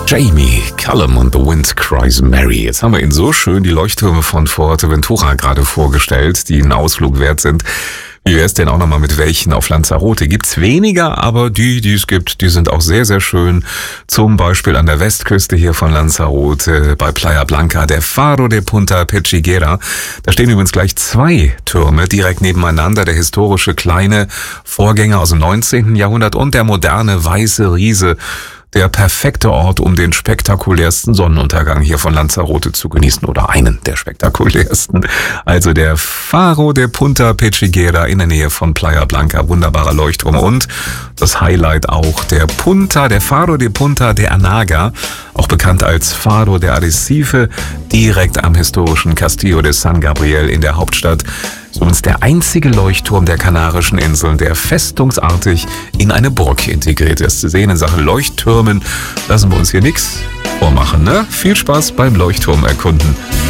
Jamie Cullum und The Wind Cries Mary. Jetzt haben wir Ihnen so schön die Leuchttürme von Fuerteventura gerade vorgestellt, die einen Ausflug wert sind. Wie wäre es denn auch nochmal mit welchen auf Lanzarote? Gibt's weniger, aber die es gibt, die sind auch sehr, sehr schön. Zum Beispiel an der Westküste hier von Lanzarote bei Playa Blanca, der Faro de Punta Pechiguera. Da stehen übrigens gleich zwei Türme direkt nebeneinander. Der historische kleine Vorgänger aus dem 19. Jahrhundert und der moderne weiße Riese. Der perfekte Ort, um den spektakulärsten Sonnenuntergang hier von Lanzarote zu genießen oder einen der spektakulärsten. Also der Faro de Punta Pechiguera in der Nähe von Playa Blanca, wunderbarer Leuchtturm und das Highlight auch der Faro de Punta de Anaga, auch bekannt als Faro de Arrecife, direkt am historischen Castillo de San Gabriel in der Hauptstadt. Übrigens der einzige Leuchtturm der Kanarischen Inseln, der festungsartig in eine Burg integriert ist. Sie sehen, in Sachen Leuchttürmen lassen wir uns hier nichts vormachen, ne? Viel Spaß beim Leuchtturm erkunden.